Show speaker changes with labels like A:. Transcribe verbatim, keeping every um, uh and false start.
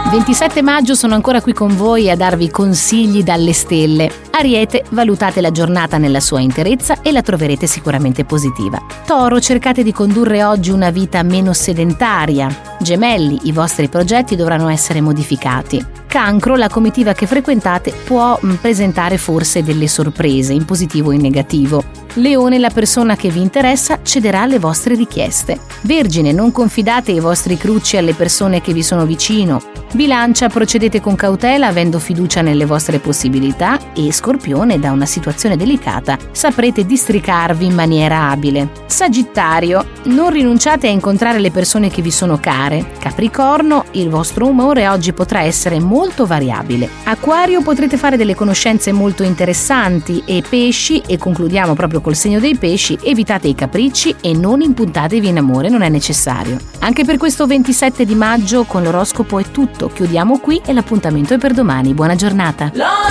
A: ventisette maggio sono ancora qui con voi a darvi consigli dalle stelle. Ariete, valutate la giornata nella sua interezza e la troverete sicuramente positiva. Toro, cercate di condurre oggi una vita meno sedentaria. Gemelli, i vostri progetti dovranno essere modificati. Cancro, la comitiva che frequentate può mh, presentare forse delle sorprese, in positivo o in negativo. Leone, la persona che vi interessa cederà alle vostre richieste. Vergine, non confidate i vostri crucci alle persone che vi sono vicino. Bilancia, procedete con cautela avendo fiducia nelle vostre possibilità e Scorpione, da una situazione delicata saprete districarvi in maniera abile. Sagittario, non rinunciate a incontrare le persone che vi sono care. Capricorno, il vostro umore oggi potrà essere molto variabile. Acquario, potrete fare delle conoscenze molto interessanti e Pesci, e concludiamo proprio col segno dei Pesci, evitate i capricci e non impuntatevi in amore, non è necessario. Anche per questo ventisette di maggio con l'oroscopo è tutto. Chiudiamo qui e l'appuntamento è per domani. Buona giornata.